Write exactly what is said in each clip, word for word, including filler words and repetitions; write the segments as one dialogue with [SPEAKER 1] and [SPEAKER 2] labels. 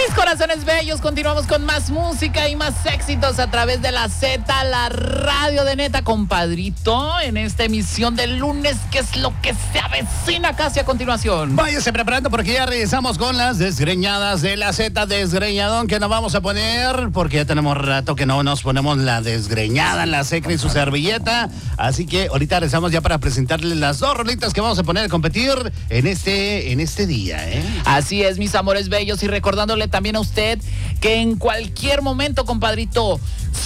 [SPEAKER 1] Mis corazones bellos, continuamos con más música y más éxitos a través de la Z, la radio de Neta, compadrito, en esta emisión del lunes, que es lo que se avecina casi a continuación.
[SPEAKER 2] Váyase preparando porque ya regresamos con las desgreñadas de la Z, desgreñadón que nos vamos a poner, porque ya tenemos rato que no nos ponemos la desgreñada, la secra y su servilleta, así que ahorita regresamos ya para presentarles las dos rolitas que vamos a poner a competir en este, en este día, ¿eh?
[SPEAKER 1] Así es, mis amores bellos, y recordándole también a usted que en cualquier momento, compadrito,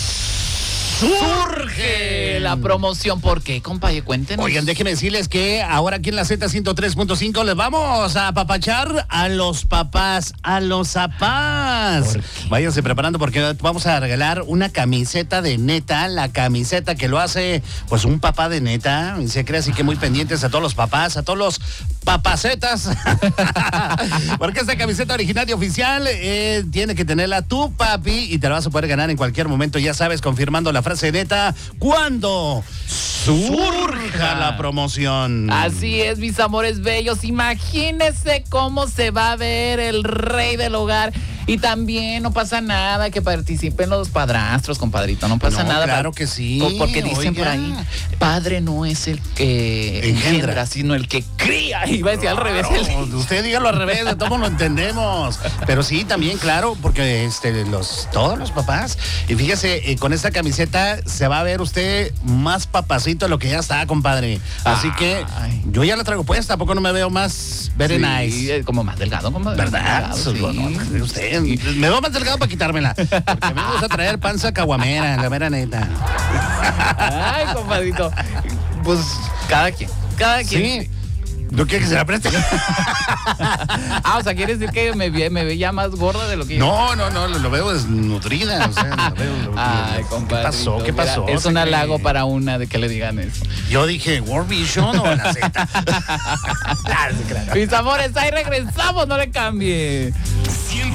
[SPEAKER 1] surge la promoción. ¿Por qué, compadre? Cuéntenos.
[SPEAKER 2] Oigan, déjenme decirles que ahora aquí en la Z ciento tres punto cinco les vamos a apapachar a los papás, a los zapás. Váyanse preparando porque vamos a regalar una camiseta de Neta, la camiseta que lo hace pues un papá de Neta, y se cree, así que muy pendientes a todos los papás, a todos los papacetas. Porque esta camiseta original y oficial eh, tiene que tenerla tu papi y te la vas a poder ganar en cualquier momento, ya sabes, confirmando la frase Neta cuando surja la promoción.
[SPEAKER 1] Así es, mis amores bellos. Imagínense cómo se va a ver el rey del hogar. Y también no pasa nada que participen los padrastros, compadrito. No pasa
[SPEAKER 2] no,
[SPEAKER 1] nada.
[SPEAKER 2] Claro que sí.
[SPEAKER 1] Porque dicen
[SPEAKER 2] Oiga.
[SPEAKER 1] por ahí, padre no es el que engendra, sino el que cría. Iba a decir
[SPEAKER 2] claro,
[SPEAKER 1] al revés. El...
[SPEAKER 2] Usted dígalo al revés, de todos lo entendemos. Pero sí, también, claro, porque este, los, todos los papás. Y fíjese, eh, con esta camiseta se va a ver usted más papacito de lo que ya está, compadre. Así
[SPEAKER 1] Ay.
[SPEAKER 2] que yo ya la traigo puesta. ¿A poco no me veo más very
[SPEAKER 1] sí,
[SPEAKER 2] nice?
[SPEAKER 1] Como más delgado, compadre.
[SPEAKER 2] ¿Verdad?
[SPEAKER 1] Delgado, sí.
[SPEAKER 2] No, no, usted, me veo más delgado para quitármela. Porque a mí me gusta traer panza caguamera, la mera neta.
[SPEAKER 1] Ay, compadrito. Pues cada quien, cada quien.
[SPEAKER 2] Sí. ¿No quiere que se la preste?
[SPEAKER 1] Ah, o sea, ¿quieres decir que me ve, me ve ya más gorda de lo que yo?
[SPEAKER 2] No, no, no, lo, lo veo desnutrida. O sea, lo veo, lo,
[SPEAKER 1] Ay,
[SPEAKER 2] lo,
[SPEAKER 1] compadre.
[SPEAKER 2] ¿Qué pasó? ¿Qué pasó?
[SPEAKER 1] Es un
[SPEAKER 2] ¿Se
[SPEAKER 1] halago
[SPEAKER 2] cree?
[SPEAKER 1] para una de que le digan eso.
[SPEAKER 2] Yo dije, World Vision o la Z.
[SPEAKER 1] Mis amores, ahí regresamos, no le cambie.